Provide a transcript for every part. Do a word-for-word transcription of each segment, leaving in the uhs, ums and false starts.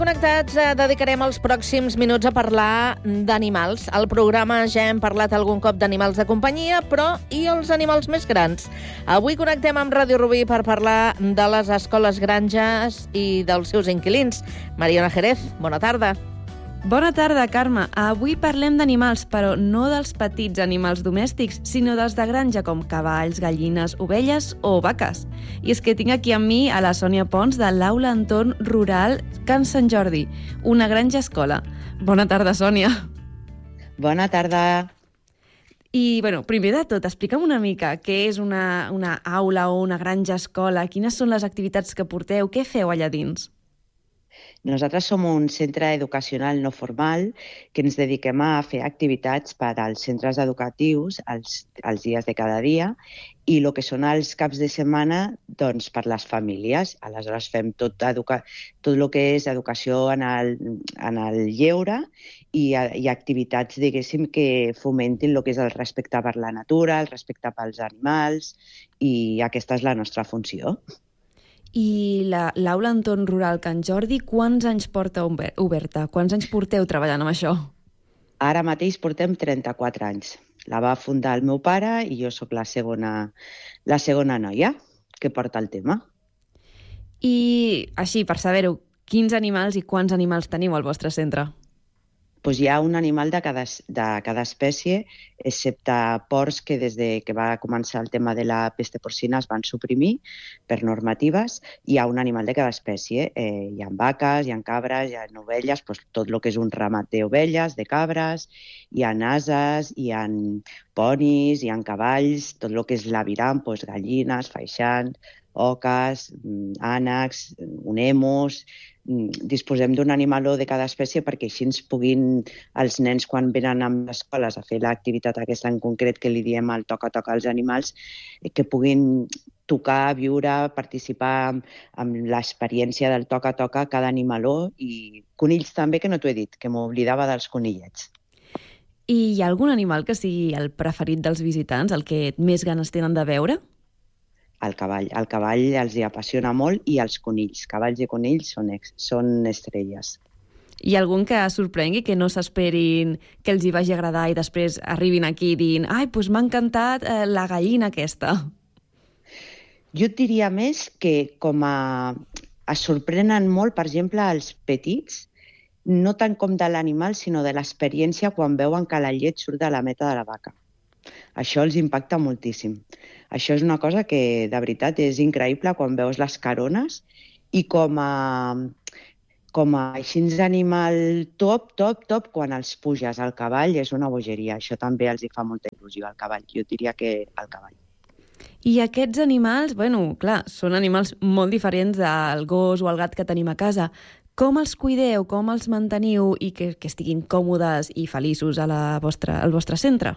Connectats, eh, dedicarem els pròxims minuts a parlar d'animals. Al programa ja hem parlat algun cop d'animals de companyia, però i els animals més grans? Avui connectem amb Ràdio Rubí per parlar de les escoles granges i dels seus inquilins. Mariona Jerez, bona tarda. Bona tarda, Carme. Avui parlem d'animals, però no dels petits animals domèstics, sinó dels de granja, com cavalls, gallines, ovelles o vaques. I és que tinc aquí amb mi a la Sònia Pons, de l'Aula Entorn Rural Can Sant Jordi, una granja escola. Bona tarda, Sònia. Bona tarda. I, bueno, primer de tot, explica'm una mica què és una, una aula o una granja escola, quines són les activitats que porteu, què feu allà dins? Nosaltres som un centre educacional no formal que ens dediquem a fer activitats per als centres educatius els, els dies de cada dia i el que són els caps de setmana doncs, per les famílies. Aleshores fem tot, educa... tot el que és educació en el, en el lleure i, i activitats, diguéssim, que fomentin el que és el respecte per la natura, el respecte pels animals, i aquesta és la nostra funció. I l'Aula Entorn Rural Can Jordi, quants anys porta oberta? Quants anys porteu treballant amb això? Ara mateix portem trenta-quatre anys. La va fundar el meu pare i jo sóc la segona, la segona noia que porta el tema. I així, per saber-ho, quins animals i quants animals teniu al vostre centre? Doncs hi ha un animal de cada, de cada espècie, excepte porcs que des de que va començar el tema de la peste porcina es van suprimir per normatives. Hi ha un animal de cada espècie. Eh, hi ha vaques, hi ha cabres, hi ha ovelles, doncs tot el que és un ramat d'ovelles, de cabres, hi ha ases, hi ha ponis, hi ha cavalls, tot el que és l'aviram, doncs gallines, faixans, oques, ànecs, unemos. Disposem d'un animaló de cada espècie perquè així ens puguin els nens, quan venen amb les escoles a fer l'activitat aquesta en concret que li diem el toca-toca als animals, que puguin tocar, viure, participar amb, amb l'experiència del toca-toca cada animaló, i conills també, que no t'ho he dit, que m'oblidava dels conillets. I hi ha algun animal que sigui el preferit dels visitants, el que més ganes tenen de veure? El cavall. El cavall els hi apassiona molt, i els conills. Cavalls i conills són, ex, són estrelles. Hi ha algun que sorprengui, que no s'esperin que els hi vagi agradar i després arribin aquí dient «Ai, doncs m'ha encantat eh, la gallina aquesta». Jo et diria més que com a... es sorprenen molt, per exemple, els petits, no tant com de l'animal, sinó de l'experiència quan veuen que la llet surt de la meta de la vaca. Això els impacta moltíssim. Això és una cosa que, de veritat, és increïble quan veus les carones, i com a, com a així animal top, top, top, quan els puges al cavall és una bogeria. Això també els hi fa molta il·lusió al cavall. Jo diria que al cavall. I aquests animals, bueno, clar, són animals molt diferents del gos o el gat que tenim a casa. Com els cuideu, com els manteniu i que, que estiguin còmodes i feliços a la vostra, al vostre centre?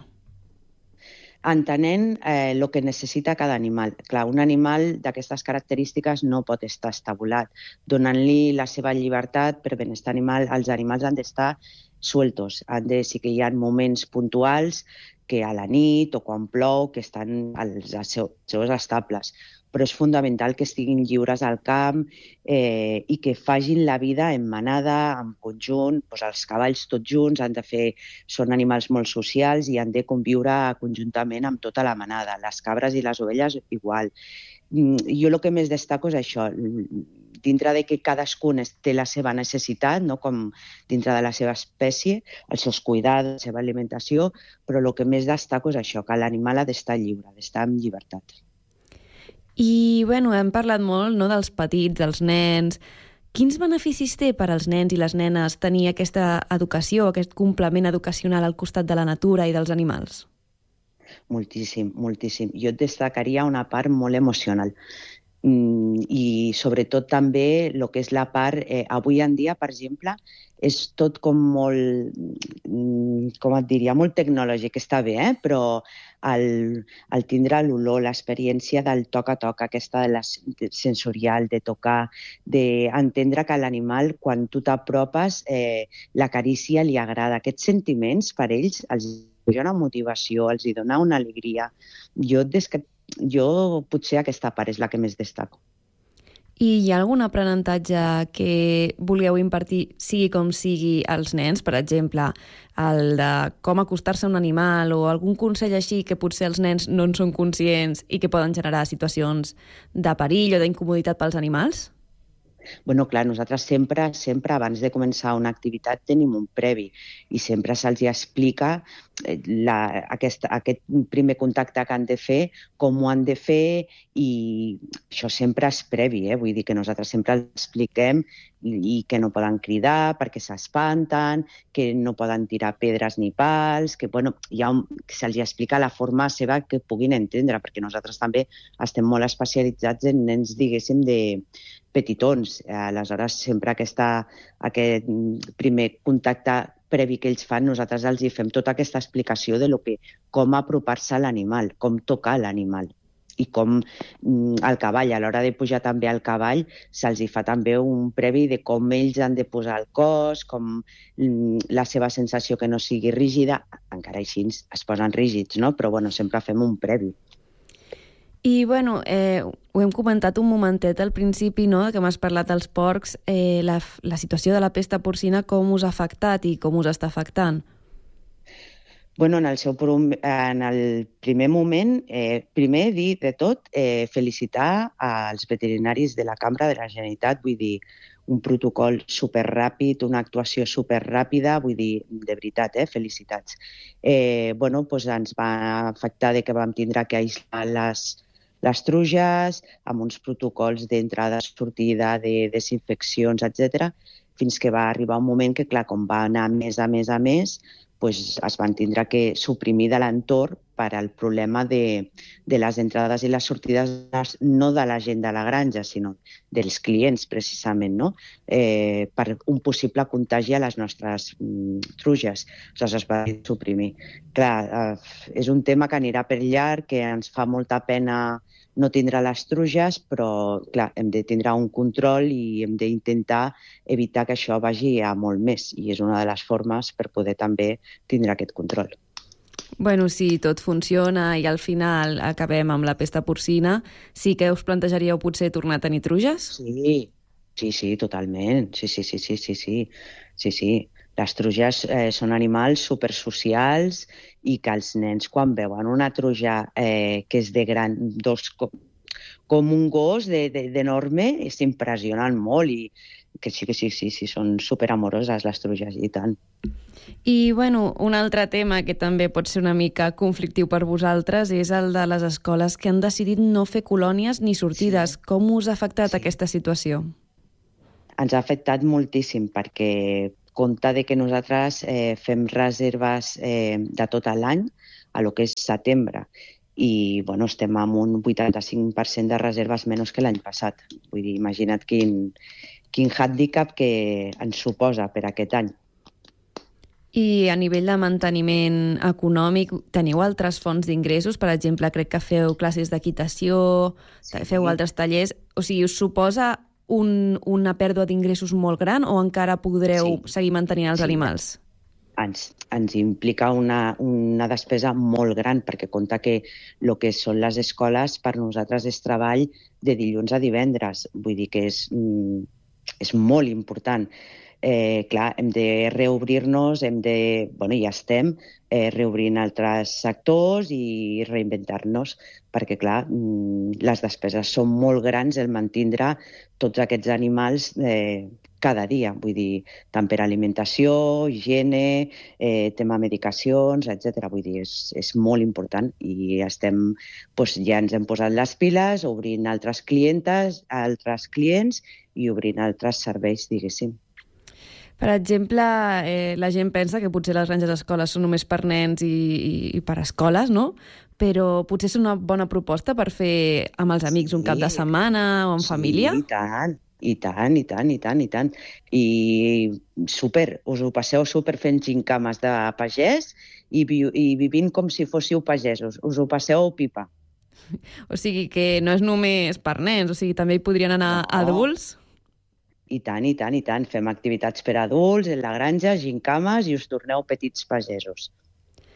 Entenent eh, el que necessita cada animal. Clar, un animal d'aquestes característiques no pot estar estabulat. Donant-li la seva llibertat per benestar animal, els animals han d'estar sueltos. Han de, sí que hi ha moments puntuals, que a la nit o quan plou, que estan als, als seus estables. Però és fundamental que estiguin lliures al camp eh, i que facin la vida en manada, en conjunt. Doncs els cavalls tots junts han de fer, són animals molt socials i han de conviure conjuntament amb tota la manada. Les cabres i les ovelles igual. Jo el que més destaco és això, dintre de que cadascun té la seva necessitat, no? Com dintre de la seva espècie, els seus cuidats, la seva alimentació, però el que més destaco és això, que l'animal ha d'estar lliure, ha d'estar en llibertat. I, bueno, hem parlat molt, no, dels petits, dels nens. Quins beneficis té per als nens i les nenes tenir aquesta educació, aquest complement educacional al costat de la natura i dels animals? Moltíssim, moltíssim. Jo et destacaria una part molt emocional. I sobretot també el que és la part, eh, avui en dia, per exemple, és tot com molt, com et diria, molt tecnològic, està bé, eh? Però el, el tindre l'olor, l'experiència del toca-toca, aquesta de la sensorial, de tocar, d'entendre que l'animal, quan tu t'apropes, eh, la carícia li agrada. Aquests sentiments, per ells, els dona motivació, els dona una alegria. Jo, des que Jo potser aquesta part és la que més destaco. I hi ha algun aprenentatge que vulgueu impartir, sigui com sigui, als nens? Per exemple, el de com acostar-se a un animal o algun consell així que potser els nens no en són conscients i que poden generar situacions de perill o d'incomoditat pels animals? Bueno, clar, nosaltres sempre, sempre abans de començar una activitat tenim un previ i sempre se'ls explica la, aquest, aquest primer contacte que han de fer, com ho han de fer, i això sempre és previ, eh? Vull dir que nosaltres sempre els expliquem i, i que no poden cridar perquè s'espanten, que no poden tirar pedres ni pals, que bueno, ja un, que se'ls explica la forma seva que puguin entendre, perquè nosaltres també estem molt especialitzats en nens, diguéssim, de petitons. Aleshores, sempre aquesta, aquest primer contacte previ que ells fan, nosaltres els hi fem tota aquesta explicació de lo que, com apropar-se a l'animal, com tocar l'animal i com el cavall, a l'hora de pujar també al cavall, se'ls hi fa també un previ de com ells han de posar el cos, com la seva sensació que no sigui rígida, encara així es posen rígids, no? Però bueno, sempre fem un previ. I, bueno, eh, ho hem comentat un momentet al principi, no?, que m'has parlat dels porcs, eh, la, la situació de la pesta porcina, com us ha afectat i com us està afectant? Bueno, en el, seu, en el primer moment, eh, primer dir de tot, eh, felicitar als veterinaris de la Cambra de la Generalitat, vull dir, un protocol superràpid, una actuació superràpida, vull dir, de veritat, eh, felicitats. Eh, bueno, doncs ens va afectar de que vam tindre que aïslar les les truges, amb uns protocols d'entrada, sortida, de desinfeccions, etcètera, fins que va arribar un moment que, clar, com va anar més a més a més, doncs es van tindre que suprimir de l'entorn per al problema de, de les entrades i les sortides, no de la gent de la granja, sinó dels clients, precisament, no? Eh, per un possible contagi a les nostres mm, truges. Aleshores es va suprimir. Clar, eh, és un tema que anirà per llarg, que ens fa molta pena no tindre les truges, però clar, hem de tindre un control i hem d'intentar evitar que això vagi a molt més, i és una de les formes per poder també tindre aquest control. Bueno, si tot funciona i al final acabem amb la pesta porcina, sí que us plantejaríeu potser tornar a tenir truges? Sí, sí, sí, totalment. Sí, sí, sí, sí, sí, sí, sí, sí. Les truges eh, són animals supersocials i que els nens, quan veuen una truja eh, que és de gran, dos, com, com un gos d'enorme, de, de, és impressionant molt, i que sí, que sí, sí, sí, són superamoroses les truges, i tant. I, bueno, un altre tema que també pot ser una mica conflictiu per vosaltres és el de les escoles que han decidit no fer colònies ni sortides. Sí. Com us ha afectat sí. aquesta situació? Ens ha afectat moltíssim, perquè compte de que nosaltres eh, fem reserves eh, de tot l'any a lo que és setembre, i bueno, estem amb un vuitanta-cinc per cent de reserves menys que l'any passat. Vull dir, imagina't quin, quin handicap que ens suposa per aquest any. I a nivell de manteniment econòmic, teniu altres fonts d'ingressos? Per exemple, crec que feu classes d'equitació, sí. feu altres tallers. O sigui, us suposa un, una pèrdua d'ingressos molt gran o encara podreu sí. seguir mantenint els sí. animals? Ens, ens implica una, una despesa molt gran, perquè compta que el que són les escoles per nosaltres és treball de dilluns a divendres. Vull dir que és, és molt important. Eh, clar, hem de reobrir-nos, hem de, bueno, ja estem eh, reobrint altres sectors i reinventar-nos, perquè clar, les despeses són molt grans el mantindre tots aquests animals eh, cada dia, vull dir, tant per alimentació, higiene, eh, tema medicacions, etcètera. Vull dir, és, és molt important, i estem, doncs, ja ens hem posat les piles, obrint altres clientes, altres clients i obrint altres serveis, diguéssim. Per exemple, eh, la gent pensa que potser les granges escoles són només per nens i, i, i per escoles, no? Però potser és una bona proposta per fer amb els amics sí. un cap de setmana o en sí, família? Sí, i tant, i tant, i tant, i tant, i tant. I super, us ho passeu super fent gincames de pagès i, vi i vivint com si fóssiu pagesos. Us ho passeu pipa. O sigui que no és només per nens, o sigui, també hi podrien anar no. adults? I tant, i tant, i tant. Fem activitats per adults, en la granja, gincames, i us torneu petits pagesos.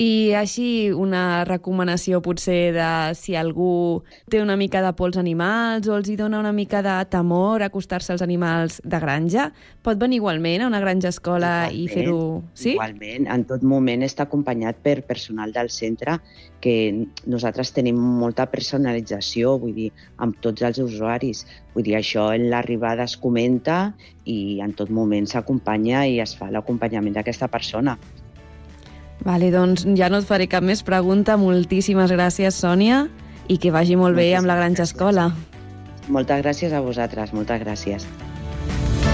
I així una recomanació potser de si algú té una mica de por als animals o els hi dona una mica de temor acostar-se als animals de granja, pot venir igualment a una granja escola igualment, i fer-ho... Sí? Igualment, en tot moment està acompanyat per personal del centre, que nosaltres tenim molta personalització, vull dir, amb tots els usuaris. Vull dir, això en l'arribada es comenta i en tot moment s'acompanya i es fa l'acompanyament d'aquesta persona. Vale, doncs ja no et faré cap més pregunta. Moltíssimes gràcies, Sònia, i que vagi molt bé amb la granja escola. Moltes gràcies a vosaltres, moltes gràcies.